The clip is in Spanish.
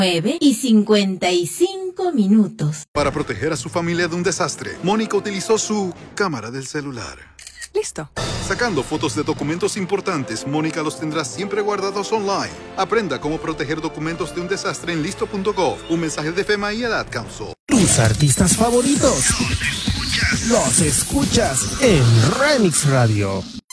9:55. Para proteger a su familia de un desastre, Mónica utilizó su cámara del celular. Listo. Sacando fotos de documentos importantes, Mónica los tendrá siempre guardados online. Aprenda cómo proteger documentos de un desastre en listo.gov. Un mensaje de FEMA y el Ad Council. Tus artistas favoritos los escuchas en Remix Radio.